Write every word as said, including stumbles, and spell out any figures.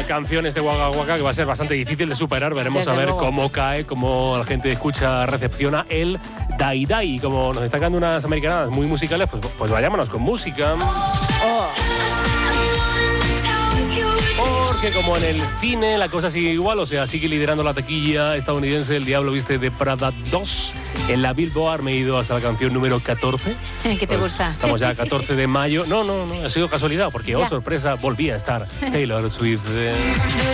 esta canción, este Waka Waka, que va a ser bastante difícil de superar. Veremos Desde a ver luego. cómo cae, cómo la gente escucha, recepciona el Dai Dai. Como nos están dando unas americanadas muy musicales, pues, pues vayámonos con música. Oh. Porque como en el cine la cosa sigue igual, o sea, sigue liderando la taquilla estadounidense El Diablo Viste de Prada dos. En la Billboard me he ido hasta la canción número catorce. ¿Qué te Pues gusta? Estamos ya a catorce de mayo. No, no, no, ha sido casualidad, porque, oh, Ya. sorpresa, volvía a estar Taylor Swift. eh.